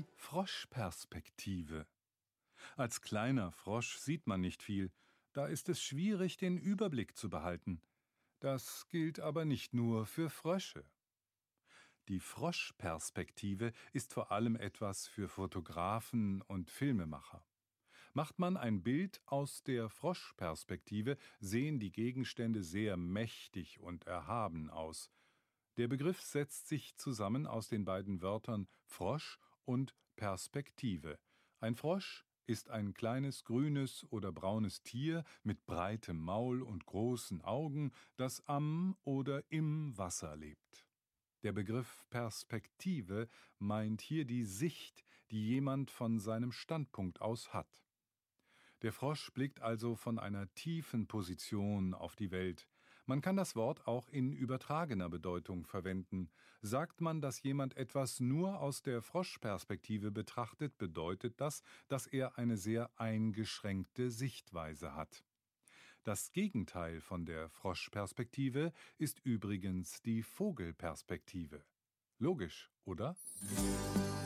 Die Froschperspektive. Als kleiner Frosch sieht man nicht viel, da ist es schwierig, den Überblick zu behalten. Das gilt aber nicht nur für Frösche. Die Froschperspektive ist vor allem etwas für Fotografen und Filmemacher. Macht man ein Bild aus der Froschperspektive, sehen die Gegenstände sehr mächtig und erhaben aus. Der Begriff setzt sich zusammen aus den beiden Wörtern Frosch und Perspektive. Ein Frosch ist ein kleines grünes oder braunes Tier mit breitem Maul und großen Augen, das am oder im Wasser lebt. Der Begriff Perspektive meint hier die Sicht, die jemand von seinem Standpunkt aus hat. Der Frosch blickt also von einer tiefen Position auf die Welt. Man kann das Wort auch in übertragener Bedeutung verwenden. Sagt man, dass jemand etwas nur aus der Froschperspektive betrachtet, bedeutet das, dass er eine sehr eingeschränkte Sichtweise hat. Das Gegenteil von der Froschperspektive ist übrigens die Vogelperspektive. Logisch, oder?